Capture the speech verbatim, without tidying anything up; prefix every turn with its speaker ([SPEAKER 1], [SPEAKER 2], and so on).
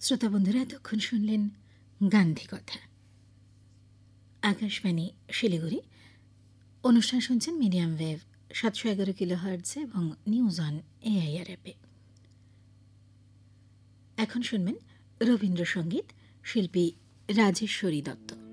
[SPEAKER 1] শ্রোতা বন্ধুরা, এতক্ষণ শুনলেন গান্ধী কথা। আকাশবাণী শিলিগুড়ি। অনুষ্ঠান শুনছেন মিডিয়াম ওয়েভ সাতশো এগারো কিলো হার্টজে এবং নিউজ অন এআইআর অ্যাপে। এখন শুনবেন রবীন্দ্রসঙ্গীত, শিল্পী রাজেশ্বরী দত্ত।